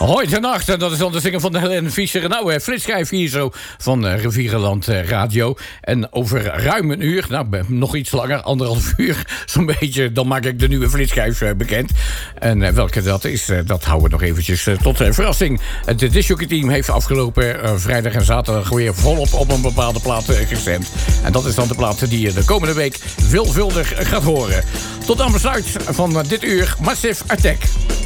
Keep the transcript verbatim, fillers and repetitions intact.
Hoi de nacht, en dat is dan de zinger van de Helene Fischer. Nou, flitschijf hier zo van uh, Rivierenland uh, Radio. En over ruim een uur, nou nog iets langer, anderhalf uur, zo'n beetje, dan maak ik de nieuwe flitschijf uh, bekend. En uh, welke dat is, uh, dat houden we nog eventjes uh, tot uh, verrassing. Het disjockey team heeft afgelopen uh, vrijdag en zaterdag weer volop op een bepaalde plaat uh, gestemd. En dat is dan de plaat die je de komende week veelvuldig gaat horen. Tot aan besluit van uh, dit uur, Massive Attack.